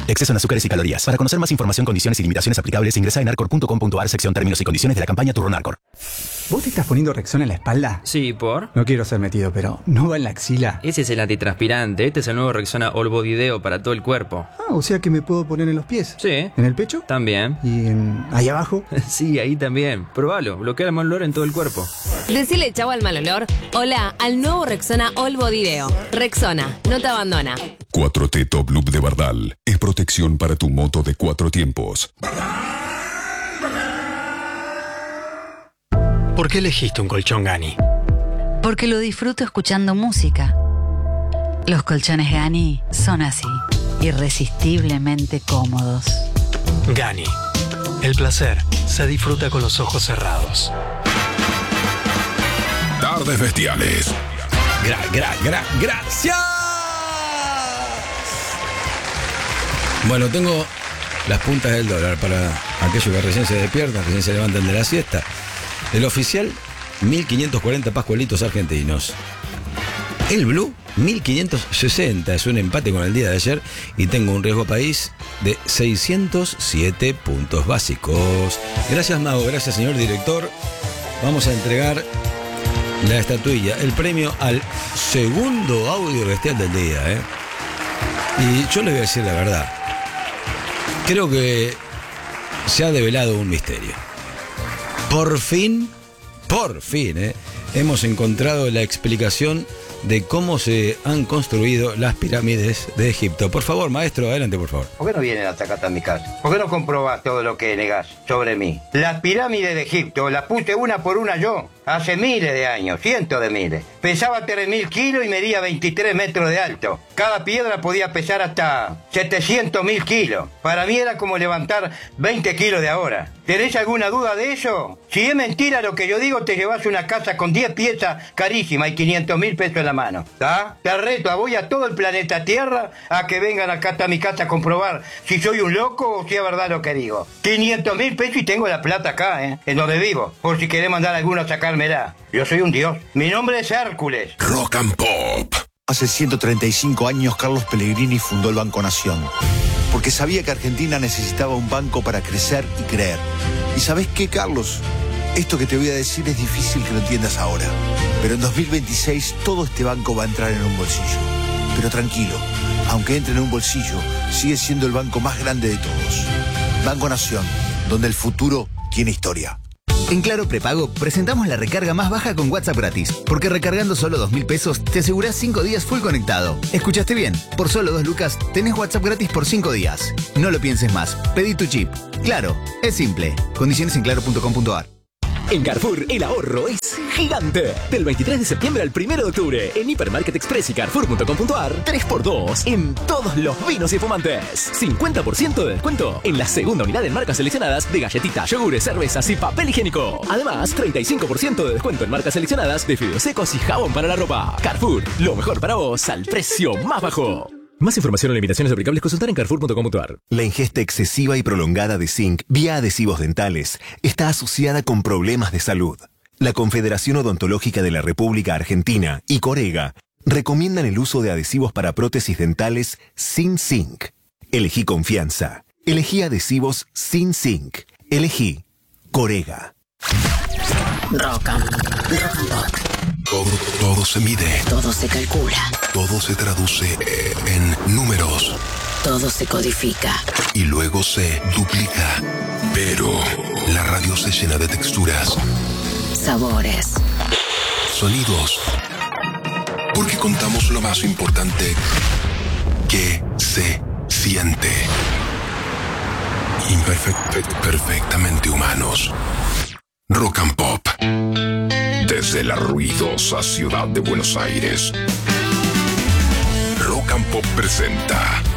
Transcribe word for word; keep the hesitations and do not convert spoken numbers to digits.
Exceso en azúcares y calorías. Para conocer más información, condiciones y limitaciones aplicables, ingresa en arcor punto com punto ar, sección términos y condiciones de la campaña Turrón Arcor. ¿Vos te estás poniendo Rexona en la espalda? Sí, ¿por? No quiero ser metido, pero ¿no va en la axila? Ese es el antitranspirante. Este es el nuevo Rexona All Body Deo para todo el cuerpo. Ah, o sea que me puedo poner en los pies. Sí. ¿En el pecho? También. ¿Y en... ahí abajo? Sí, ahí también. Probalo. Bloquea el mal olor en todo el cuerpo. Decile chau al mal olor. Hola al nuevo Rexona All Body Deo. Rexona, no te abandona. cuatro T Top Loop de Bardal es protección para tu moto de cuatro tiempos. ¿Por qué elegiste un colchón Gani? Porque lo disfruto escuchando música. Los colchones Gani son así, irresistiblemente cómodos. Gani. El placer se disfruta con los ojos cerrados. Tardes Bestiales. Gra, gra, gra, gracias. Bueno, tengo las puntas del dólar para aquellos que recién se despiertan, recién se levantan de la siesta. El oficial, mil quinientos cuarenta pascualitos argentinos. El blue, mil quinientos sesenta. Es un empate con el día de ayer y tengo un riesgo país de seiscientos siete puntos básicos. Gracias, Mago. Gracias, señor director. Vamos a entregar la estatuilla, el premio al segundo audio bestial del día, ¿eh? Y yo les voy a decir la verdad. Creo que se ha develado un misterio. Por fin, por fin, ¿eh? hemos encontrado la explicación de cómo se han construido las pirámides de Egipto. Por favor, maestro, adelante, por favor. ¿Por qué no vienen hasta acá, hasta mi casa? ¿Por qué no comprobás todo lo que negás sobre mí? Las pirámides de Egipto las puse una por una yo, hace miles de años, cientos de miles. Pesaba tres mil kilos y medía veintitrés metros de alto. Cada piedra podía pesar hasta setecientos mil kilos. Para mí era como levantar veinte kilos de ahora. ¿Tenés alguna duda de eso? Si es mentira lo que yo digo, te llevas una casa con diez piezas carísimas y quinientos mil pesos en la mano. ¿Está? Te reto a vos y a todo el planeta Tierra a que vengan acá hasta mi casa a comprobar si soy un loco o si es verdad lo que digo. quinientos mil pesos y tengo la plata acá, ¿eh? En donde vivo. Por si querés mandar a alguno a sacármela. Yo soy un dios. Mi nombre es Hércules. Rock and Pop. Hace ciento treinta y cinco años Carlos Pellegrini fundó el Banco Nación, porque sabía que Argentina necesitaba un banco para crecer y creer. ¿Y sabés qué, Carlos? Esto que te voy a decir es difícil que lo entiendas ahora, pero en dos mil veintiséis todo este banco va a entrar en un bolsillo. Pero tranquilo, aunque entre en un bolsillo, sigue siendo el banco más grande de todos. Banco Nación, donde el futuro tiene historia. En Claro Prepago presentamos la recarga más baja con WhatsApp gratis, porque recargando solo dos mil pesos te asegurás cinco días full conectado. ¿Escuchaste bien? Por solo dos lucas tenés WhatsApp gratis por cinco días. No lo pienses más, pedí tu chip. Claro, es simple. Condiciones en claro punto com punto ar. En Carrefour, el ahorro es gigante. Del veintitrés de septiembre al primero de octubre, en Hipermarket Express y Carrefour punto com punto ar, tres por dos en todos los vinos y espumantes. cincuenta por ciento de descuento en la segunda unidad en marcas seleccionadas de galletitas, yogures, cervezas y papel higiénico. Además, treinta y cinco por ciento de descuento en marcas seleccionadas de fideos secos y jabón para la ropa. Carrefour, lo mejor para vos al precio más bajo. Más información o limitaciones aplicables consultar en carrefour punto com punto ar. La ingesta excesiva y prolongada de zinc vía adhesivos dentales está asociada con problemas de salud. La Confederación Odontológica de la República Argentina y Corega recomiendan el uso de adhesivos para prótesis dentales sin zinc. Elegí confianza. Elegí adhesivos sin zinc. Elegí Corega. Rock and, rock and pop. Todo, todo se mide. Todo se calcula. Todo se traduce en números. Todo se codifica. Y luego se duplica. Pero la radio se llena de texturas. Sabores. Sonidos. Porque contamos lo más importante que se siente. Imperfect, perfectamente humanos. Rock and Pop. Desde la ruidosa ciudad de Buenos Aires, Rock and Pop presenta